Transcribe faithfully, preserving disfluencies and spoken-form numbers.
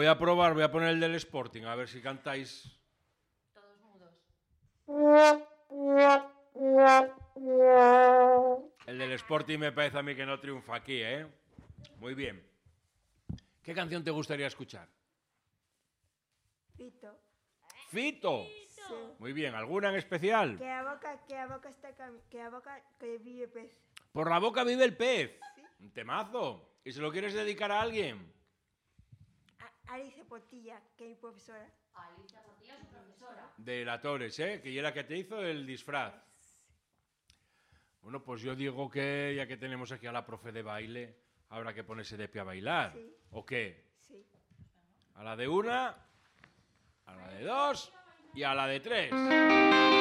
voy a probar, voy a poner el del Sporting, a ver si cantáis. Todos mudos. El del Sporting me parece a mí que no triunfa aquí, ¿eh? Muy bien. ¿Qué canción te gustaría escuchar? Fito. ¡Fito! Sí. Muy bien, ¿alguna en especial? Que a boca, que a boca está cami- que a boca que vive pez. Por la boca vive el pez. Sí. Un temazo. ¿Y se lo quieres dedicar a alguien? A Alicia Portilla, que es mi profesora. Alicia Portilla, su profesora. De la Torres, ¿eh? Que ya la que te hizo el disfraz. Bueno, pues yo digo que ya que tenemos aquí a la profe de baile, habrá que ponerse de pie a bailar. Sí. ¿O qué? Sí. A la de una, a la de dos y a la de tres.